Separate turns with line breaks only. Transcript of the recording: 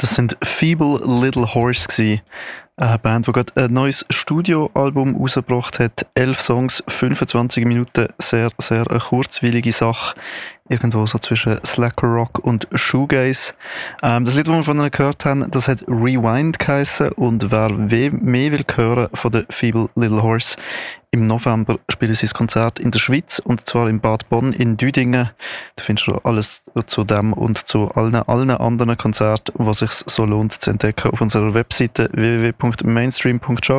Das sind Feeble Little Horse gewesen. Eine Band, die gerade ein neues Studioalbum rausgebracht hat. 11 Songs, 25 Minuten, sehr, sehr eine kurzweilige Sache. Irgendwo so zwischen Slacker Rock und Shoegaze. Das Lied, das wir von ihnen gehört haben, das hat Rewind geheissen. Und wer mehr will hören von den Feeble Little Horse, im November spielen sie das Konzert in der Schweiz, und zwar in Bad Bonn in Düdingen. Da findest du alles zu dem und zu allen anderen Konzerten, was sich so lohnt zu entdecken, auf unserer Webseite www.mainstream.show.